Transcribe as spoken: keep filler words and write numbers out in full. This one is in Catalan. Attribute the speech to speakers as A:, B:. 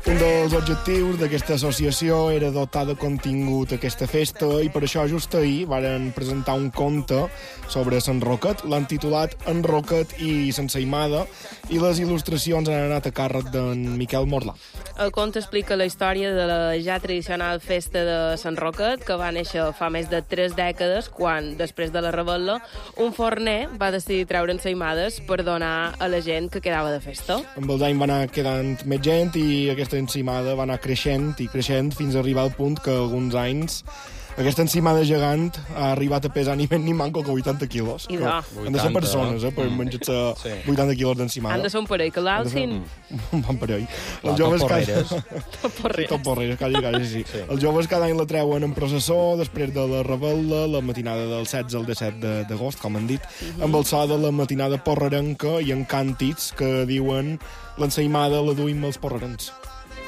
A: Un dels objectius d'aquesta associació era dotar de contingut aquesta festa i per això just ahir varen presentar un conte sobre Sant Roquet. L'han titulat En Roquet i s'ensaïmada i les il·lustracions han anat a càrrec d'en Miquel Morlà.
B: El conte explica la història de la ja tradicional festa de Sant Roquet, que va néixer fa més de tres dècades, quan, després de la rebel·la, un forner va decidir treure ensaïmades per donar a la gent que quedava de festa.
A: Amb els anys va anar quedant més gent i aquesta ensaïmada va anar creixent i creixent fins a arribar al punt que alguns anys aquesta ensaïmada gegant ha arribat a pesar ni més ni manco que vuitanta quilos.
B: I de.
A: Han de ser persones, eh, per mm. menjar-se sí. vuitanta quilos d'ensaïmada.
B: Han de ser un parell, que l'alcin...
A: Un bon parell.
C: Els joves porreres.
B: Tot porreres.
A: Tot porreres, quasi, quasi, sí. sí. Els joves cada any la treuen en processó, després de la rebel·la, la matinada del setze al disset d'agost, com han dit, mm -hmm. amb el so de la matinada porrerenca i en càntics que diuen l'ensaïmada la duim els porrerens.